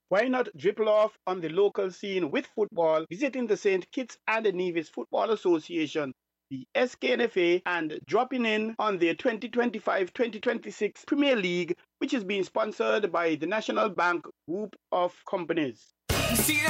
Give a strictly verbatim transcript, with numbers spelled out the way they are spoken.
Why not dribble off on the local scene with football, visiting the Saint Kitts and Nevis Football Association, the S K N F A, and dropping in on their twenty twenty-five twenty twenty-six Premier League, which is being sponsored by the National Bank Group of Companies.